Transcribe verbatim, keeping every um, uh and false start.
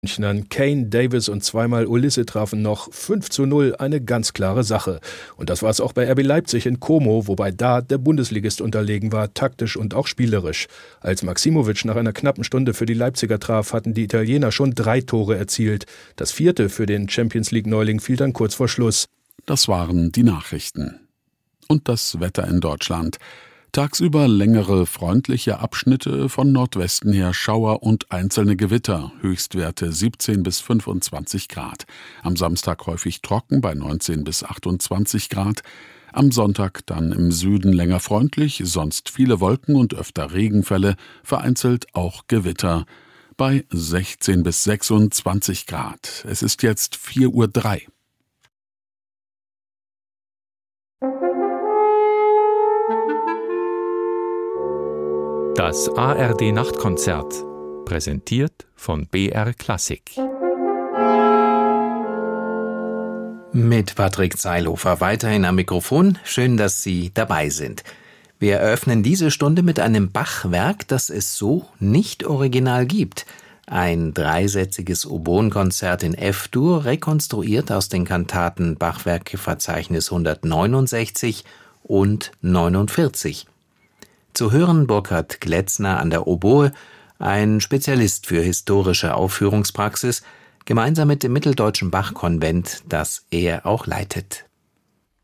Münchnern. Kane, Davis und zweimal Ulisse trafen noch. fünf zu null, eine ganz klare Sache. Und das war es auch bei R B Leipzig in Como, wobei da der Bundesligist unterlegen war, taktisch und auch spielerisch. Als Maximovic nach einer knappen Stunde für die Leipziger traf, hatten die Italiener schon drei Tore erzielt. Das vierte für den Champions-League-Neuling fiel dann kurz vor Schluss. Das waren die Nachrichten. Und das Wetter in Deutschland. Tagsüber längere, freundliche Abschnitte, von Nordwesten her Schauer und einzelne Gewitter, Höchstwerte siebzehn bis fünfundzwanzig Grad. Am Samstag häufig trocken bei neunzehn bis achtundzwanzig Grad. Am Sonntag dann im Süden länger freundlich, sonst viele Wolken und öfter Regenfälle, vereinzelt auch Gewitter bei sechzehn bis sechsundzwanzig Grad. Es ist jetzt vier Uhr drei. Das A R D-Nachtkonzert, präsentiert von B R Klassik. Mit Patrick Zeilhofer weiterhin am Mikrofon. Schön, dass Sie dabei sind. Wir eröffnen diese Stunde mit einem Bach-Werk, das es so nicht original gibt. Ein dreisätziges Oboenkonzert in F-Dur, rekonstruiert aus den Kantaten Bachwerkeverzeichnis hundertneunundsechzig und neunundvierzig. Zu hören Burkhard Gletzner an der Oboe, ein Spezialist für historische Aufführungspraxis, gemeinsam mit dem Mitteldeutschen Bachkonvent, das er auch leitet.